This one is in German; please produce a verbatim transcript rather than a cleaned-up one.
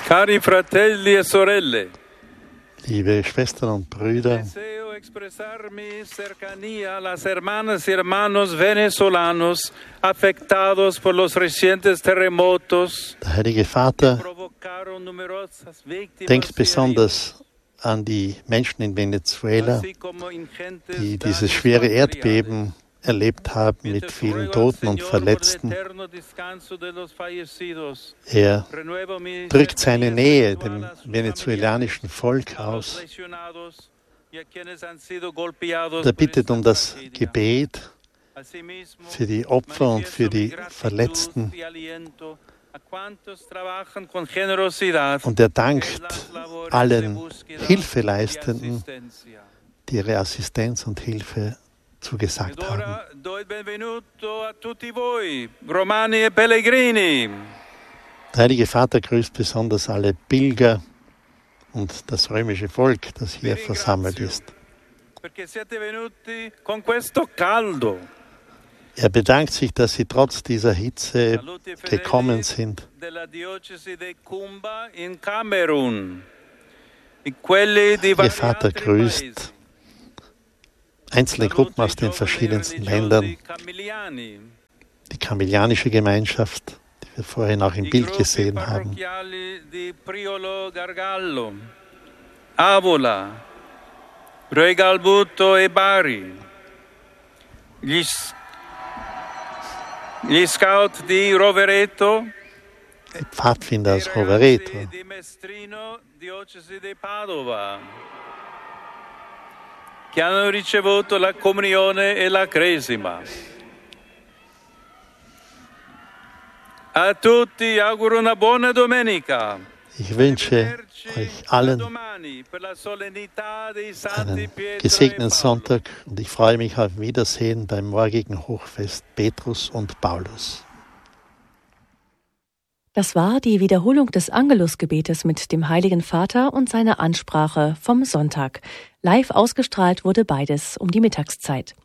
Cari fratelli e sorelle, liebe Schwestern und Brüder, deseo expresar mi cercanía a las hermanas y hermanos venezolanos afectados por los recientes terremotos. der Heilige Vater provocaron numerosas víctimas denkt y besonders an die Menschen in Venezuela, así como ingentes die daños dieses schwere materiales. Erdbeben erlebt haben mit Mientras vielen ruego al Toten und Señor por el Verletzten. eterno descanso de los fallecidos, Er renuevo mi drückt seine cercanía Nähe espiritual dem a sus venezolanischen Volk familiares, a los aus. lesionados y a quienes han sido golpeados Er por bittet esta um das tragedia. Gebet Asimismo, für die Opfer und für die manifiesto mi gratitud Verletzten. y aliento a cuantos trabajan con generosidad Und er en dankt las labores de allen búsqueda y Hilfeleistenden, asistencia. die ihre Assistenz und Hilfe zugesagt Ed haben. ora do il benvenuto a tutti voi, romani e pellegrini. Der Heilige Vater grüßt besonders alle Pilger und das römische Volk, das hier versammelt ist. Perché siete venuti con questo caldo. Er bedankt sich, dass sie trotz dieser Hitze Saluti ai gekommen fedeli sind. della diocesi di Kumba in Camerun e quelli di Der vari Vater altri grüßt paesi. einzelne Saluti Gruppen ai aus den giovani verschiedensten religiosi Ländern, camiliani, die kamilianische Gemeinschaft, die wir vorhin auch im i Bild gruppi gesehen haben, parrocchiali di Priolo Gargallo, Avola, Regalbuto e Bari, gli, s- gli scout di Rovereto, die Pfadfinder i aus ragazzi Rovereto, di Mestrino, diocesi di Padova, che hanno ricevuto la comunione e la cresima. A tutti auguro una buona domenica. ich wünsche euch allen Domani per la solennità dei Santi einen Pietro e gesegneten Paolo. Sonntag und ich freue mich auf Wiedersehen beim morgigen Hochfest Petrus und Paulus. Das war die Wiederholung des Angelusgebetes mit dem Heiligen Vater und seiner Ansprache vom Sonntag. Live ausgestrahlt wurde beides um die Mittagszeit.